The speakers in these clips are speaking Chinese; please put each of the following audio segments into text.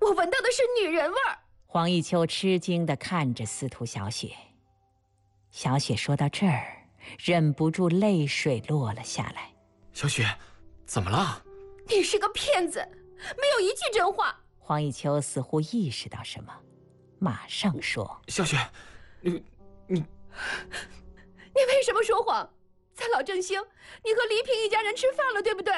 我闻到的是女人味儿。 黄一秋吃惊地看着司徒小雪。小雪说到这儿，忍不住泪水落了下来。 小雪，怎么了？ 你是个骗子，没有一句真话。 黄一秋似乎意识到什么，马上说： 小雪，你为什么说谎？在老正兴，你和黎平一家人吃饭了，对不对？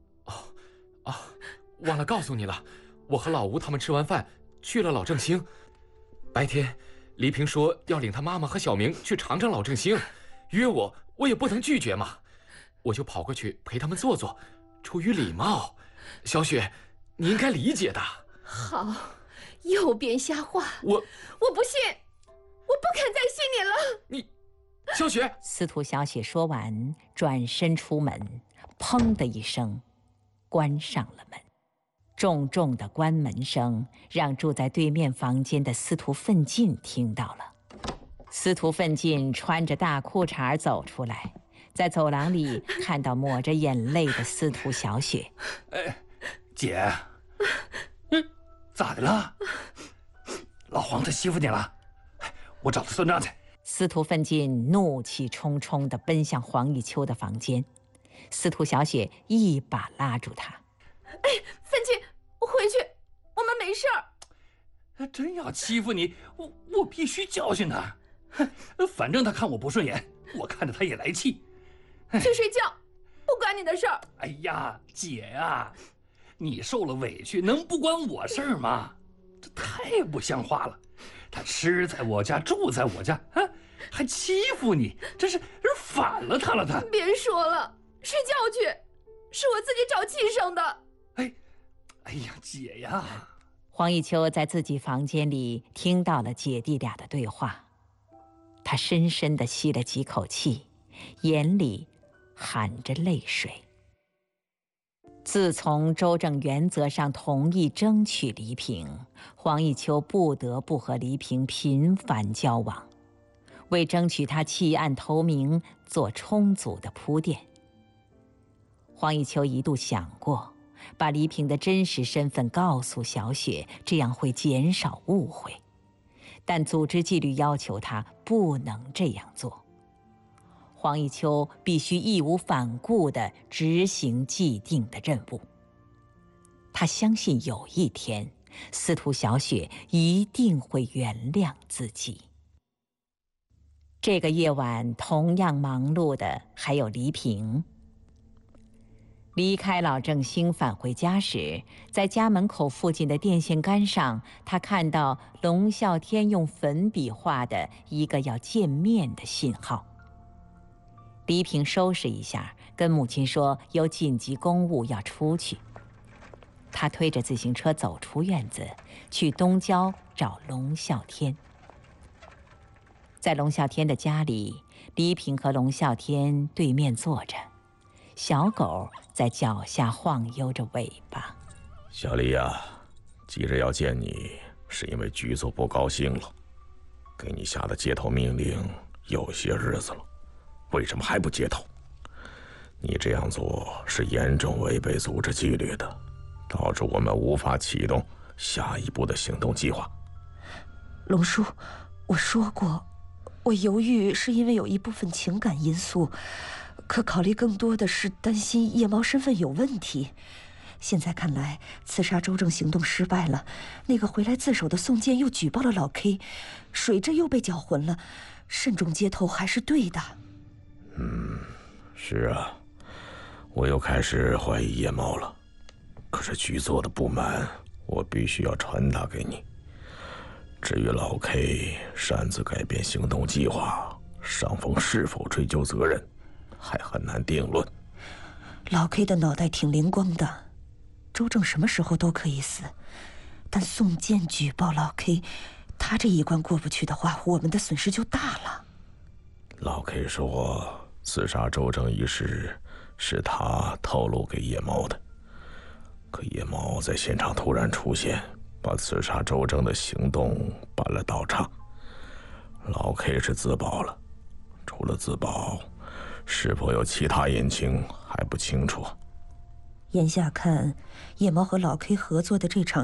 忘了告诉你了，我和老吴他们吃完饭去了老正兴。白天黎平说要领他妈妈和小明去尝尝老正兴，约我也不能拒绝嘛，我就跑过去陪他们坐坐，出于礼貌。小雪，你应该理解的。 好，又编瞎话。 我不信，我不肯再信你了。 你，小雪。 司徒小雪说完，转身出门，砰的一声，关上了门。重重的关门声让住在对面房间的司徒奋进听到了。司徒奋进穿着大裤衩走出来，在走廊里看到抹着眼泪的司徒小雪。 姐，咋的了？老黄他欺负你了？我找他算账去。 司徒奋进怒气冲冲地奔向黄一秋的房间，司徒小雪一把拉住他。 奋进，回去，我们没事儿。 他真要欺负你，我必须教训他。反正他看我不顺眼，我看着他也来气。 去睡觉，不关你的事儿。 哎呀，姐呀，你受了委屈能不关我事儿吗？这太不像话了。他吃在我家，住在我家，还欺负你，这是反了他了。他别说了，睡觉去，是我自己找气生的。 哎呀，姐呀！ 黄一秋在自己房间里听到了姐弟俩的对话，他深深地吸了几口气，眼里含着泪水。自从周正原则上同意争取黎平，黄一秋不得不和黎平频繁交往，为争取他弃暗投明做充足的铺垫。黄一秋一度想过把黎平的真实身份告诉小雪，这样会减少误会，但组织纪律要求他不能这样做。黄一秋必须义无反顾地执行既定的任务。他相信有一天，司徒小雪一定会原谅自己。这个夜晚同样忙碌的还有黎平。离开老正兴返回家时，在家门口附近的电线杆上，他看到龙啸天用粉笔画的一个要见面的信号。黎平收拾一下，跟母亲说有紧急公务要出去。他推着自行车走出院子，去东郊找龙啸天。在龙啸天的家里，黎平和龙啸天对面坐着，小狗在脚下晃悠着尾巴。 小黎呀，急着要见你，是因为局座不高兴了，给你下的接头命令有些日子了，为什么还不接头？你这样做是严重违背组织纪律的，导致我们无法启动下一步的行动计划。 龙叔，我说过，我犹豫是因为有一部分情感因素，可考虑更多的是担心夜猫身份有问题。现在看来，刺杀周正行动失败了，那个回来自首的宋健又举报了老 K， 水蛭又被搅浑了，慎重接头还是对的。 是啊，我又开始怀疑夜猫了。可是局座的不满，我必须要传达给你。至于老 K 擅自改变行动计划，上峰是否追究责任，还很难定论。 老 K 的脑袋挺灵光的，周正什么时候都可以死，但宋健举报老 K， 他这一关过不去的话，我们的损失就大了。 老 K 说刺杀周正一事是他透露给夜猫的，可夜猫在现场突然出现，把刺杀周正的行动搬了倒岔。老 K 是自保了，除了自保，是否有其他隐情还不清楚。 眼下看，夜猫和老 K 合作的这场